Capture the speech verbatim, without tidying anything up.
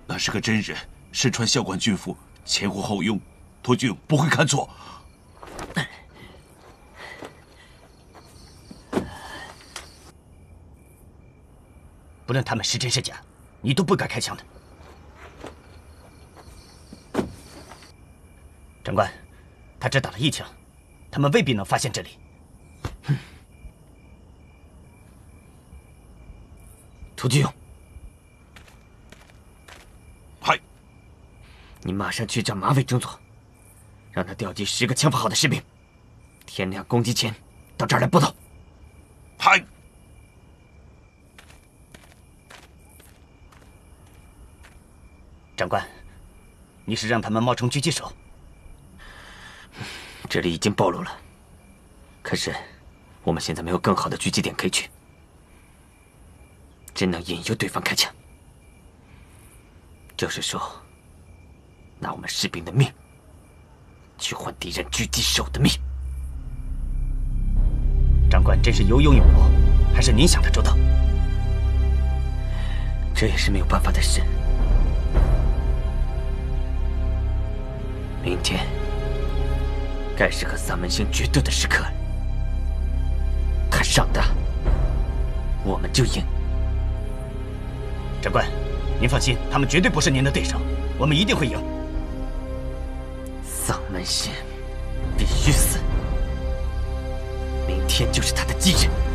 那是个真人，身穿校冠军服，前呼后拥，托俊不会看错。 不论他们是真是假，你都不该开枪的。长官，他只打了一枪，他们未必能发现这里。哼！涂俊勇， 嗨， 你马上去找马尾中佐，让他调集十个枪法好的士兵，天亮攻击前到这儿来报道。 嗨。 长官，你是让他们冒充狙击手？这里已经暴露了，可是我们现在没有更好的狙击点可以去，只能引诱对方开枪。就是说，拿我们士兵的命去换敌人狙击手的命。长官真是有勇有谋，还是您想的周到？这也是没有办法的事。 明天，该是和三门星决斗的时刻了。他上大，我们就赢。长官，您放心，他们绝对不是您的对手，我们一定会赢。丧门星必须死，明天就是他的忌日。